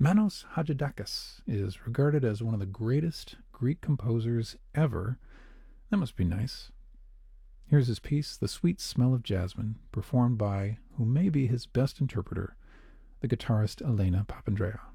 Manos Hadjidakis is regarded as one of the greatest Greek composers ever. That must be nice. Here's his piece, The Sweet Smell of Jasmine, performed by who may be his best interpreter, the guitarist Elena Papandreou.